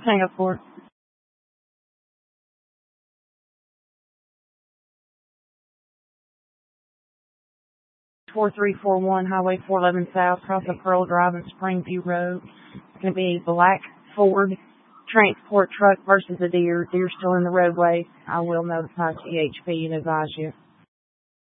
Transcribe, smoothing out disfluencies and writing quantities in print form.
hang up for it. 4341 Highway 411 South, across the Pearl Drive and Springview Road. It's going to be a black Ford transport truck versus a Deere. Deere's still in the roadway. I will notify THP and advise you.